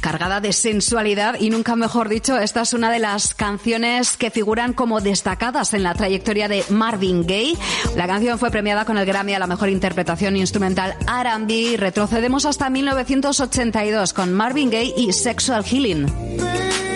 cargada de sensualidad y nunca mejor dicho, esta es una de las canciones que figuran como destacadas en la trayectoria de Marvin Gaye. La canción fue premiada con el Grammy a la mejor interpretación instrumental R&B. Retrocedemos hasta 1982 con Marvin Gaye y Sexual Healing.